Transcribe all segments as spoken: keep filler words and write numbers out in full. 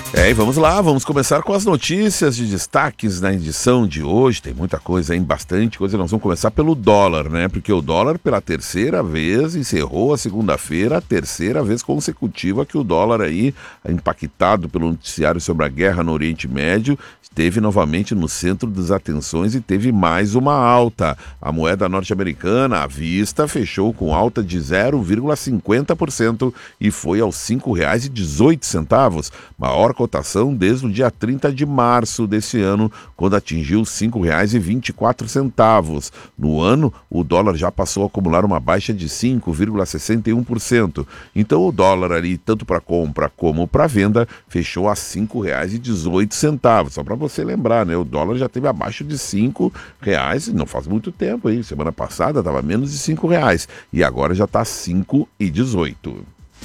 É, e vamos lá, vamos começar com as notícias de destaques na edição de hoje. Tem muita coisa aí, bastante coisa. Nós vamos começar pelo dólar, né? Porque o dólar, pela terceira vez, encerrou a segunda-feira, a terceira vez consecutiva que o dólar aí, impactado pelo noticiário sobre a guerra no Oriente Médio, esteve novamente no centro das atenções e teve mais uma alta. A moeda norte-americana, à vista, fechou com alta de zero vírgula cinquenta por cento e foi aos cinco reais e dezoito centavos, maior cotação desde o dia trinta de março desse ano, quando atingiu cinco reais e vinte e quatro centavos. No ano, o dólar já passou a acumular uma baixa de cinco vírgula sessenta e um por cento. Então o dólar ali, tanto para compra como para venda, fechou a cinco reais e dezoito centavos. Só para você lembrar, né? O dólar já teve abaixo de cinco reais, não faz muito tempo aí. Semana passada estava menos de cinco reais e agora já está cinco e dezoito.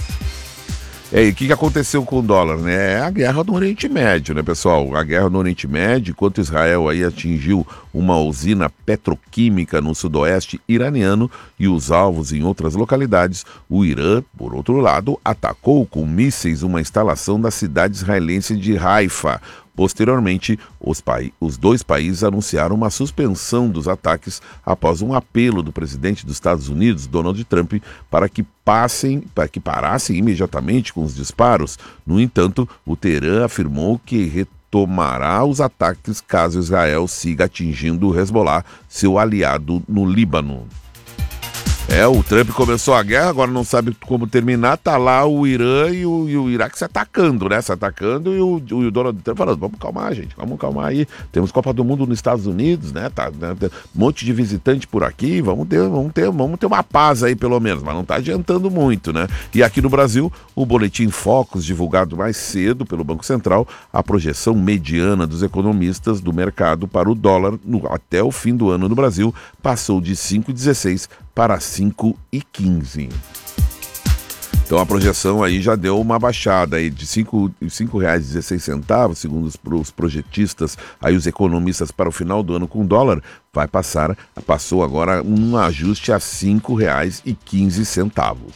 É, e o que, que aconteceu com o dólar, né? É a guerra no Oriente Médio, né, pessoal? A guerra no Oriente Médio, enquanto Israel aí atingiu uma usina petroquímica no sudoeste iraniano e os alvos em outras localidades, o Irã, por outro lado, atacou com mísseis uma instalação da cidade israelense de Haifa. Posteriormente, os, os dois países anunciaram uma suspensão dos ataques após um apelo do presidente dos Estados Unidos, Donald Trump, para que passem, para que parassem imediatamente com os disparos. No entanto, o Teherã afirmou que retomará os ataques caso Israel siga atingindo o Hezbollah, seu aliado no Líbano. É, o Trump começou a guerra, agora não sabe como terminar, tá lá o Irã e o, e o Iraque se atacando, né? Se atacando e o, o Donald Trump falando, vamos calmar, gente, vamos calmar aí. Temos Copa do Mundo nos Estados Unidos, né? Tá, né? Um monte de visitante por aqui, vamos ter, vamos, ter, vamos ter uma paz aí pelo menos, mas não tá adiantando muito, né? E aqui no Brasil, o Boletim Focus, divulgado mais cedo pelo Banco Central, a projeção mediana dos economistas do mercado para o dólar no, até o fim do ano no Brasil passou de cinco vírgula dezesseis para cinco e quinze. Então a projeção aí já deu uma baixada aí de cinco reais e dezesseis centavos, segundo os, os projetistas, aí os economistas, para o final do ano com o dólar, vai passar, passou agora um ajuste a cinco reais e quinze centavos.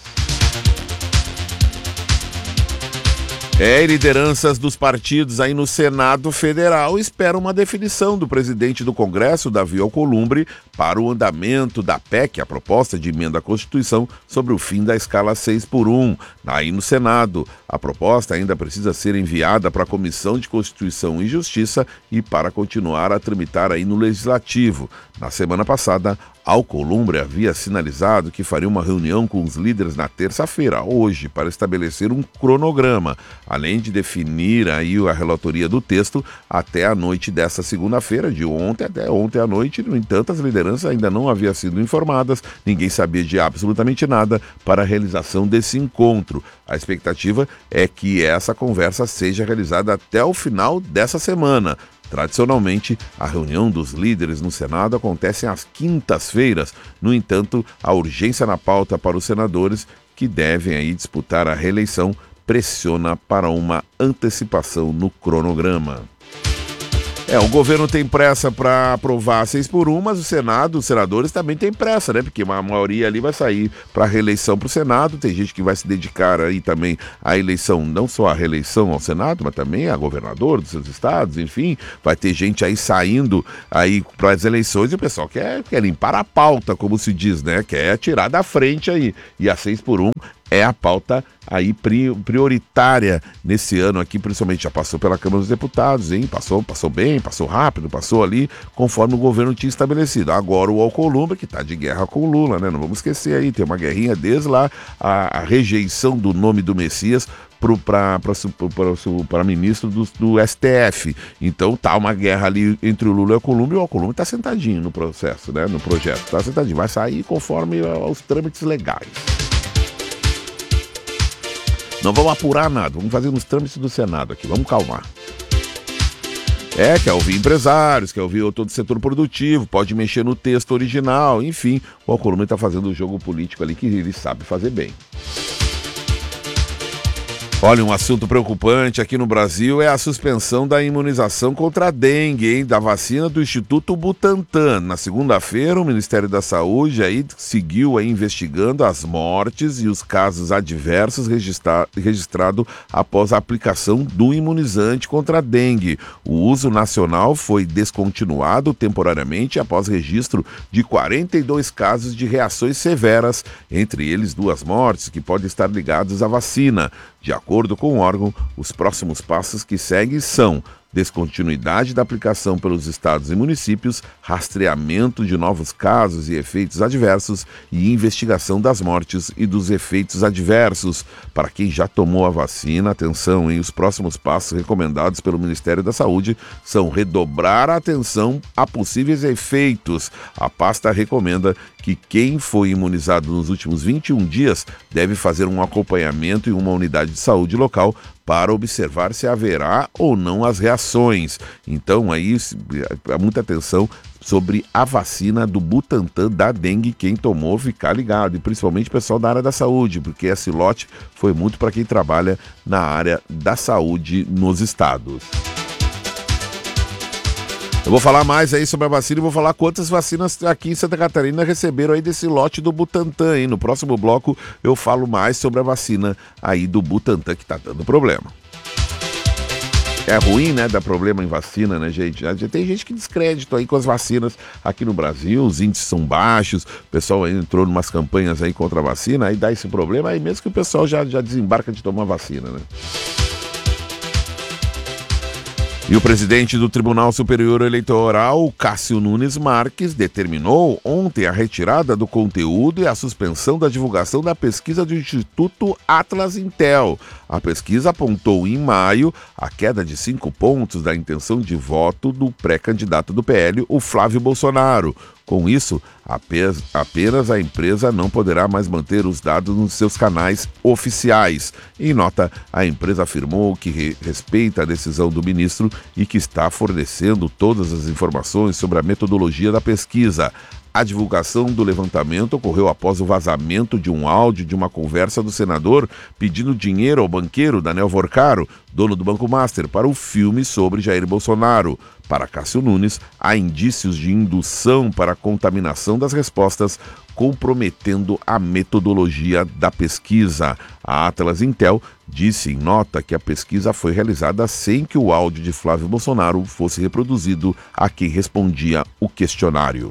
É, lideranças dos partidos aí no Senado Federal esperam uma definição do presidente do Congresso, Davi Alcolumbre, para o andamento da P E C, a proposta de emenda à Constituição sobre o fim da escala seis por um. Aí no Senado, a proposta ainda precisa ser enviada para a Comissão de Constituição e Justiça e para continuar a tramitar aí no Legislativo. Na semana passada, Alcolumbre havia sinalizado que faria uma reunião com os líderes na terça-feira, hoje, para estabelecer um cronograma, além de definir aí a relatoria do texto até a noite dessa segunda-feira, de ontem até ontem à noite. No entanto, as lideranças ainda não haviam sido informadas, ninguém sabia de absolutamente nada para a realização desse encontro. A expectativa é que essa conversa seja realizada até o final dessa semana. Tradicionalmente, a reunião dos líderes no Senado acontece às quintas-feiras. No entanto, a urgência na pauta para os senadores, que devem aí disputar a reeleição, pressiona para uma antecipação no cronograma. É, o governo tem pressa para aprovar seis por um, mas o Senado, os senadores também têm pressa, né? Porque uma maioria ali vai sair para a reeleição para o Senado. Tem gente que vai se dedicar aí também à eleição, não só à reeleição ao Senado, mas também a governador dos seus estados, enfim. Vai ter gente aí saindo aí para as eleições e o pessoal quer, quer limpar a pauta, como se diz, né? Quer tirar da frente aí. E a seis por um é a pauta aí prioritária nesse ano aqui, principalmente já passou pela Câmara dos Deputados, hein? Passou, passou bem, passou rápido, passou ali, conforme o governo tinha estabelecido. Agora o Alcolumbre, que está de guerra com o Lula, né? Não vamos esquecer aí, tem uma guerrinha desde lá, a, a rejeição do nome do Messias para ministro do, do S T F. Então tá uma guerra ali entre o Lula e o Alcolumbre, e o Alcolumbre está sentadinho no processo, né? No projeto, está sentadinho, vai sair conforme aos trâmites legais. Não vamos apurar nada, vamos fazer nos trâmites do Senado aqui, vamos calmar. É, quer ouvir empresários, quer ouvir todo o setor produtivo, pode mexer no texto original, enfim, o Alcolumbre está fazendo o jogo político ali que ele sabe fazer bem. Olha, um assunto preocupante aqui no Brasil é a suspensão da imunização contra a dengue, hein, da vacina do Instituto Butantan. Na segunda-feira, o Ministério da Saúde aí seguiu aí investigando as mortes e os casos adversos registra- registrados após a aplicação do imunizante contra a dengue. O uso nacional foi descontinuado temporariamente após registro de quarenta e dois casos de reações severas, entre eles duas mortes que podem estar ligadas à vacina. De acordo com o órgão, os próximos passos que seguem são descontinuidade da aplicação pelos estados e municípios, rastreamento de novos casos e efeitos adversos e investigação das mortes e dos efeitos adversos. Para quem já tomou a vacina, atenção, hein? Os próximos passos recomendados pelo Ministério da Saúde são redobrar a atenção a possíveis efeitos. A pasta recomenda que quem foi imunizado nos últimos vinte e um dias deve fazer um acompanhamento em uma unidade de saúde local para observar se haverá ou não as reações. Então, aí, muita atenção sobre a vacina do Butantan da dengue. Quem tomou, ficar ligado, e principalmente o pessoal da área da saúde, porque esse lote foi muito para quem trabalha na área da saúde nos estados. Eu vou falar mais aí sobre a vacina e vou falar quantas vacinas aqui em Santa Catarina receberam aí desse lote do Butantan, hein? No próximo bloco eu falo mais sobre a vacina aí do Butantan que tá dando problema. É ruim, né, dar problema em vacina, né, gente? Tem gente que descrédito aí com as vacinas aqui no Brasil, os índices são baixos, o pessoal aí entrou em umas campanhas aí contra a vacina, aí dá esse problema, aí mesmo que o pessoal já, já desembarca de tomar vacina, né? E o presidente do Tribunal Superior Eleitoral, Cássio Nunes Marques, determinou ontem a retirada do conteúdo e a suspensão da divulgação da pesquisa do Instituto Atlas Intel. A pesquisa apontou em maio a queda de cinco pontos da intenção de voto do pré-candidato do P L, o Flávio Bolsonaro. Com isso, apenas a empresa não poderá mais manter os dados nos seus canais oficiais. Em nota, a empresa afirmou que respeita a decisão do ministro e que está fornecendo todas as informações sobre a metodologia da pesquisa. A divulgação do levantamento ocorreu após o vazamento de um áudio de uma conversa do senador pedindo dinheiro ao banqueiro Daniel Vorcaro, dono do Banco Master, para o filme sobre Jair Bolsonaro. Para Cássio Nunes, há indícios de indução para a contaminação das respostas, comprometendo a metodologia da pesquisa. A Atlas Intel disse em nota que a pesquisa foi realizada sem que o áudio de Flávio Bolsonaro fosse reproduzido a quem respondia o questionário.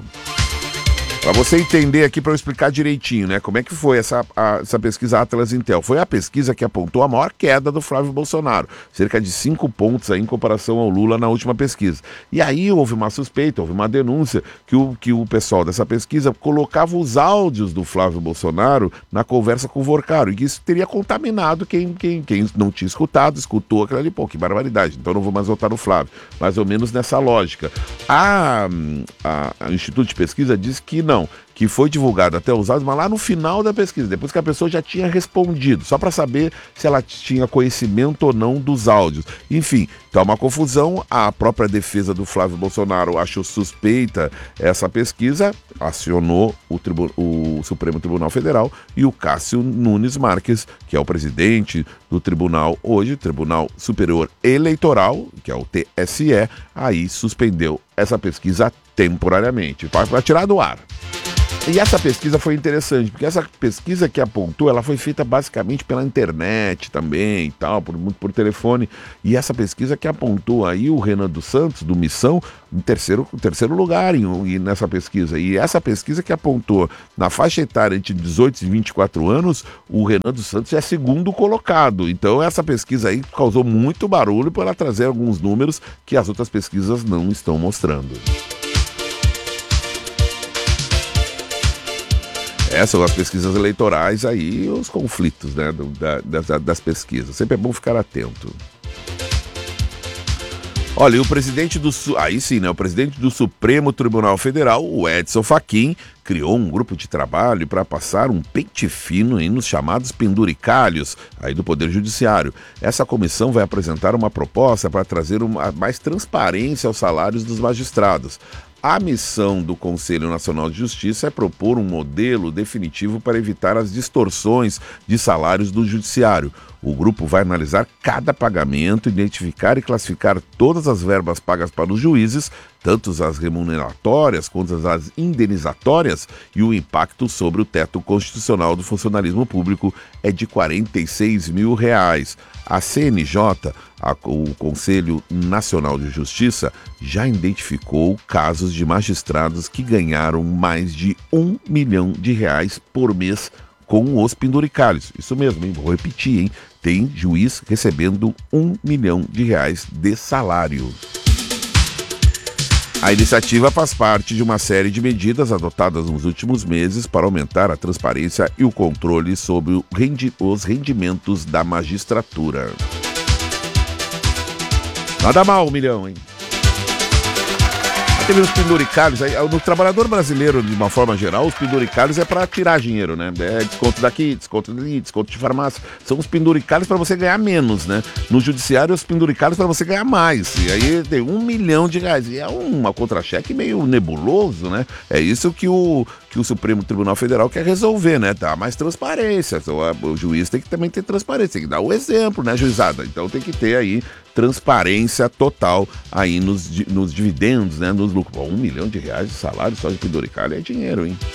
Para você entender aqui, para eu explicar direitinho, né, como é que foi essa, a, essa pesquisa Atlas Intel. Foi a pesquisa que apontou a maior queda do Flávio Bolsonaro, cerca de cinco pontos aí em comparação ao Lula na última pesquisa. E aí houve uma suspeita, houve uma denúncia que o, que o pessoal dessa pesquisa colocava os áudios do Flávio Bolsonaro na conversa com o Vorcaro, e que isso teria contaminado quem, quem, quem não tinha escutado, escutou aquilo ali. Pô, que barbaridade, então não vou mais votar no Flávio. Mais ou menos nessa lógica. A, a, a Instituto de Pesquisa disse que não, que foi divulgado até os áudios, mas lá no final da pesquisa, depois que a pessoa já tinha respondido, só para saber se ela tinha conhecimento ou não dos áudios. Enfim, tá uma confusão. A própria defesa do Flávio Bolsonaro achou suspeita essa pesquisa, acionou o, tribu- o Supremo Tribunal Federal, e o Cássio Nunes Marques, que é o presidente do tribunal hoje, Tribunal Superior Eleitoral, que é o T S E, aí suspendeu essa pesquisa temporariamente, para tirar do ar. E essa pesquisa foi interessante, porque essa pesquisa que apontou, ela foi feita basicamente pela internet também e tal, por, por telefone. E essa pesquisa que apontou aí o Renan dos Santos, do Missão, em terceiro, terceiro lugar em, em, nessa pesquisa. E essa pesquisa que apontou na faixa etária entre dezoito e vinte e quatro anos, o Renan dos Santos é segundo colocado. Então essa pesquisa aí causou muito barulho por ela trazer alguns números que as outras pesquisas não estão mostrando. Essas são as pesquisas eleitorais aí, os conflitos, né, do, da, das, das pesquisas. Sempre é bom ficar atento. Olha, e o presidente do... Aí sim, né? O presidente do Supremo Tribunal Federal, o Edson Fachin, criou um grupo de trabalho para passar um pente fino aí nos chamados penduricalhos aí do Poder Judiciário. Essa comissão vai apresentar uma proposta para trazer uma, mais transparência aos salários dos magistrados. A missão do Conselho Nacional de Justiça é propor um modelo definitivo para evitar as distorções de salários do Judiciário. O grupo vai analisar cada pagamento, identificar e classificar todas as verbas pagas para os juízes, tanto as remuneratórias quanto as indenizatórias, e o impacto sobre o teto constitucional do funcionalismo público é de quarenta e seis mil reais. A C N J, a, o Conselho Nacional de Justiça, já identificou casos de magistrados que ganharam mais de um milhão de reais por mês com os penduricalhos. Isso mesmo, hein? Vou repetir, hein? Tem juiz recebendo um milhão de reais de salário. A iniciativa faz parte de uma série de medidas adotadas nos últimos meses para aumentar a transparência e o controle sobre o rendi- os rendimentos da magistratura. Nada mal, um milhão, hein? Teve os penduricalhos, aí, no trabalhador brasileiro, de uma forma geral, os penduricalhos é para tirar dinheiro, né? É desconto daqui, desconto dali, desconto de farmácia. São os penduricalhos para você ganhar menos, né? No judiciário, os penduricalhos para você ganhar mais. E aí tem um milhão de reais. E é uma contra-cheque meio nebuloso, né? É isso que o, que o Supremo Tribunal Federal quer resolver, né? Dar mais transparência. O juiz tem que também ter transparência, tem que dar o exemplo, né, juizada? Então tem que ter aí transparência total aí nos, nos dividendos, né, nos lucros. Bom, um milhão de reais de salário só de penduricalho é dinheiro, hein?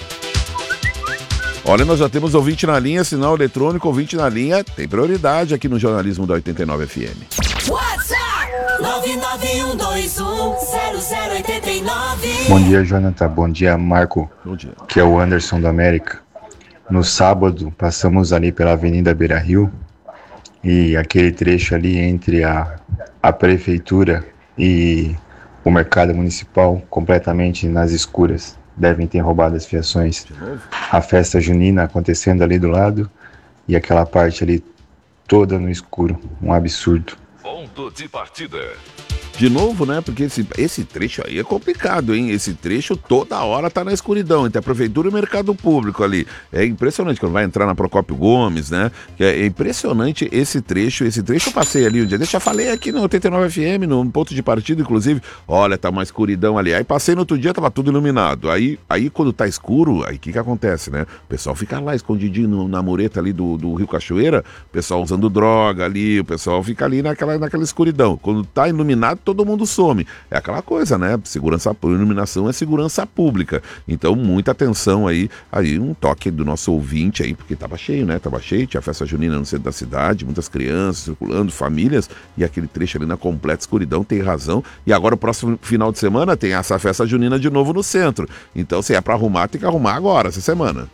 Olha, nós já temos ouvinte na linha, sinal eletrônico, ouvinte na linha, tem prioridade aqui no jornalismo da oitenta e nove F M. WhatsApp nove nove um dois um zero zero oito nove. Bom dia, Jonathan. Bom dia, Marco. Bom dia. Que é o Anderson da América. No sábado, passamos ali pela Avenida Beira Rio e aquele trecho ali entre a, a prefeitura e o mercado municipal completamente nas escuras. Devem ter roubado as fiações. A festa junina acontecendo ali do lado e aquela parte ali toda no escuro. Um absurdo. Ponto de partida. De novo, né? Porque esse, esse trecho aí é complicado, hein? Esse trecho toda hora tá na escuridão, entre a prefeitura e o mercado público ali. É impressionante quando vai entrar na Procópio Gomes, né? É impressionante esse trecho. Esse trecho eu passei ali um dia. Deixa eu falei aqui no oitenta e nove F M, no ponto de partida, inclusive. Olha, tá uma escuridão ali. Aí passei no outro dia, tava tudo iluminado. Aí, aí quando tá escuro, aí o que que acontece, né? O pessoal fica lá escondidinho no, na mureta ali do, do Rio Cachoeira, o pessoal usando droga ali, o pessoal fica ali naquela, naquela escuridão. Quando tá iluminado, todo mundo some. É aquela coisa, né? Segurança, iluminação é segurança pública. Então, muita atenção aí, aí um toque do nosso ouvinte aí, porque tava cheio, né? Tava cheio, tinha festa junina no centro da cidade, muitas crianças circulando, famílias, e aquele trecho ali na completa escuridão, tem razão. E agora, o próximo final de semana, tem essa festa junina de novo no centro. Então, se é pra arrumar, tem que arrumar agora, essa semana.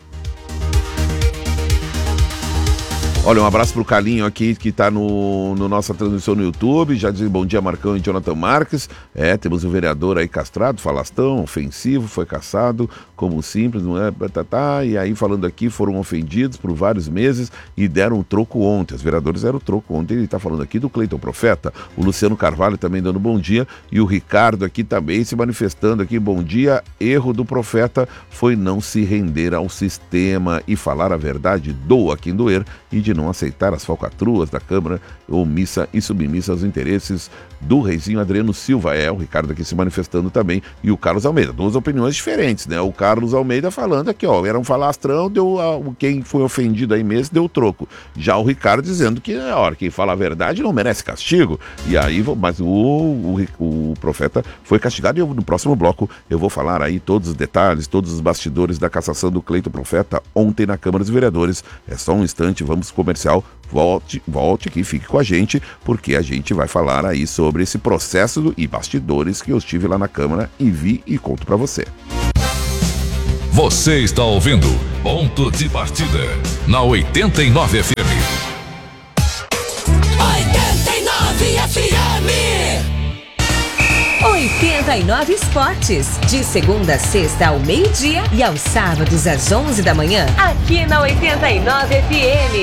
Olha, um abraço pro Calinho aqui, que tá no, no nossa transmissão no YouTube. Já diz bom dia, Marcão e Jonathan Marques. É, temos um vereador aí castrado, falastão, ofensivo, foi caçado como simples, não é? Tá, tá, e aí, falando aqui, foram ofendidos por vários meses e deram um troco ontem. Os vereadores deram troco ontem. Ele tá falando aqui do Cleiton Profeta, o Luciano Carvalho também dando bom dia, e o Ricardo aqui também se manifestando aqui, bom dia. Erro do Profeta foi não se render ao sistema e falar a verdade, doa quem doer, e de não aceitar as falcatruas da Câmara, omissa e submissa aos interesses do reizinho Adriano Silva. É, o Ricardo aqui se manifestando também, e o Carlos Almeida, duas opiniões diferentes, né? O Carlos Almeida falando aqui, ó, era um falastrão, deu a, quem foi ofendido aí mesmo deu troco. Já o Ricardo dizendo que, ó, quem fala a verdade não merece castigo. E aí, mas o, o, o Profeta foi castigado, e eu, no próximo bloco eu vou falar aí todos os detalhes, todos os bastidores da cassação do Cleiton Profeta ontem na Câmara dos Vereadores. É só um instante, vamos comercial, volte, volte aqui, fique com a gente, porque a gente vai falar aí sobre esse processo do, e bastidores que eu estive lá na Câmara e vi e conto pra você. Você está ouvindo Ponto de Partida na oitenta e nove F M. oitenta e nove F M. oitenta e nove Esportes, de segunda a sexta ao meio-dia e aos sábados às onze da manhã, aqui na oitenta e nove F M.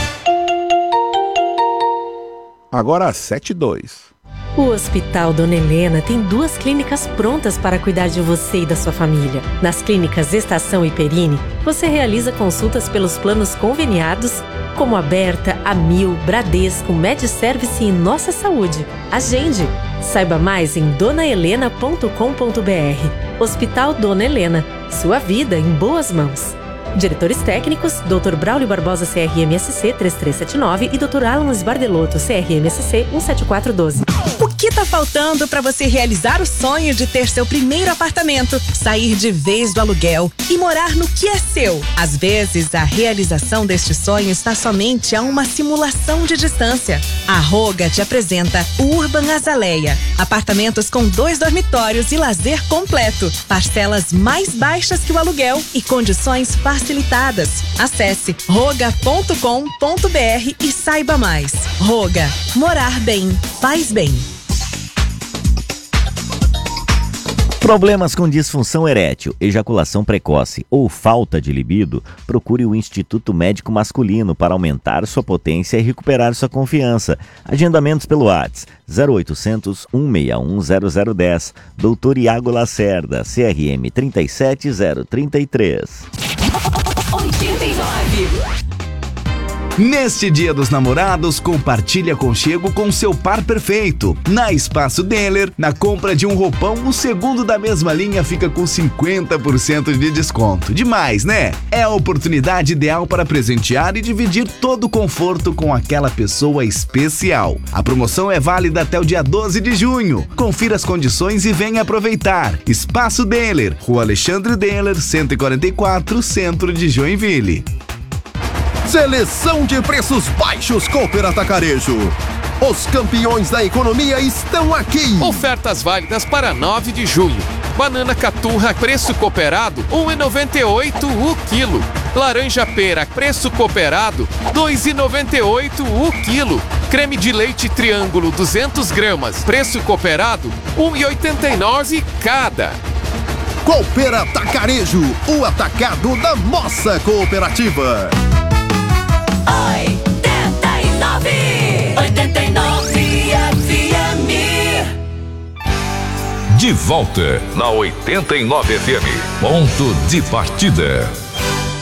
Agora às sete e dois. O Hospital Dona Helena tem duas clínicas prontas para cuidar de você e da sua família. Nas clínicas Estação e Perini, você realiza consultas pelos planos conveniados, como Aberta, Amil, Bradesco, MedService e Nossa Saúde. Agende! Saiba mais em dona helena ponto com ponto b r. Hospital Dona Helena, sua vida em boas mãos. Diretores técnicos, doutor Braulio Barbosa, C R M S C três três sete nove e doutor Alan Sbardelotto, C R M S C um sete quatro um dois. O que tá faltando para você realizar o sonho de ter seu primeiro apartamento, sair de vez do aluguel e morar no que é seu? Às vezes, a realização deste sonho está somente a uma simulação de distância. A Roga te apresenta o Urban Azaleia. Apartamentos com dois dormitórios e lazer completo. Parcelas mais baixas que o aluguel e condições facilitadas. Acesse roga ponto com ponto br e saiba mais. Roga. Morar bem. Faz bem. Problemas com disfunção erétil, ejaculação precoce ou falta de libido? Procure o Instituto Médico Masculino para aumentar sua potência e recuperar sua confiança. Agendamentos pelo WhatsApp zero oitocentos, cento e sessenta e um, zero zero um zero. doutor Iago Lacerda, C R M trinta e sete zero trinta e três. oitenta e nove. Neste Dia dos Namorados, compartilhe aconchego com seu par perfeito. Na Espaço Deller, na compra de um roupão, o segundo da mesma linha fica com cinquenta por cento de desconto. Demais, né? É a oportunidade ideal para presentear e dividir todo o conforto com aquela pessoa especial. A promoção é válida até o dia doze de junho. Confira as condições e venha aproveitar. Espaço Deller, Rua Alexandre Deller, cento e quarenta e quatro, Centro de Joinville. Seleção de preços baixos Cooper Atacarejo. Os campeões da economia estão aqui. Ofertas válidas para nove de julho. Banana caturra, preço cooperado, um real e noventa e oito centavos o quilo. Laranja pera, preço cooperado, dois reais e noventa e oito centavos o quilo. Creme de leite triângulo, duzentas gramas, preço cooperado, um real e oitenta e nove centavos cada. Cooper Atacarejo, o atacado da nossa cooperativa. oitenta e nove. oitenta e nove F M. De volta na oitenta e nove F M. Ponto de partida.